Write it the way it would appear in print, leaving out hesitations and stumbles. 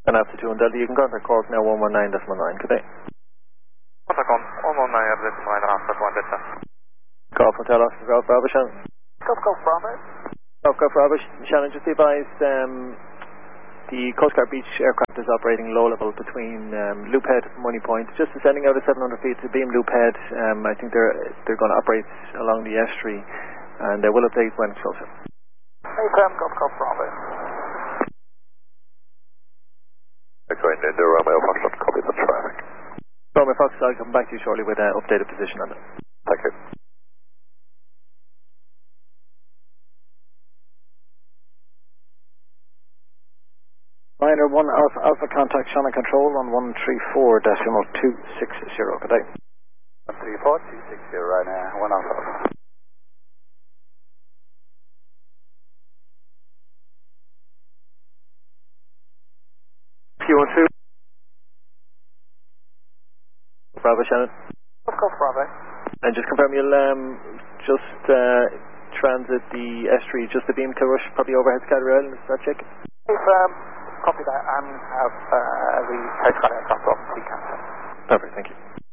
And after 2 on Delta, you can contact Cork now 119.9, good day. Contact on 119.9 and after 1 Delta. Golf Hotel Oscar Golf Bravo, Shannon. Golf Bravo. Golf Bravo, Shannon, just advised the Coast Guard Beach aircraft is operating low level between Loophead and Money Point. Just descending out of 700 feet to Beam Loophead. I think they're going to operate along the estuary, and they will update when closer. APM Golf Bravo. Going into Romeo Foxtrot, copy the traffic. Romeo Fox, I'll come back to you shortly with an updated position on it. Thank you. Liner 1 Alpha contact Shannon Control on 134.260, good day. 134.260 right now, 1 Alpha. Q12. Bravo, Shannon. Golf Bravo. And just confirm you'll just transit the estuary, just the Beam to Rush, probably overhead Scotty Island, is that check? Copy that and have the Coast Guard aircraft off the cancel. Perfect, thank you.